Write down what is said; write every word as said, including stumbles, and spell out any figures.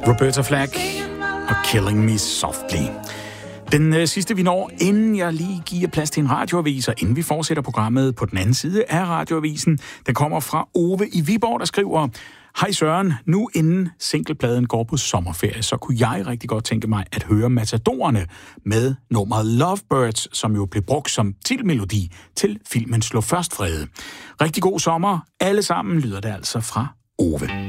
Roberta Flack og Killing Me Softly. Den øh, sidste vi når, inden jeg lige giver plads til en radioavis, og inden vi fortsætter programmet på den anden side af radioavisen, den kommer fra Ove i Viborg, der skriver: Hej Søren, nu inden singlepladen går på sommerferie, så kunne jeg rigtig godt tænke mig at høre Matadorerne med nummeret Lovebirds, som jo blev brugt som titelmelodi til filmen Slå først Frede. Rigtig god sommer, alle sammen, lyder det altså fra Ove.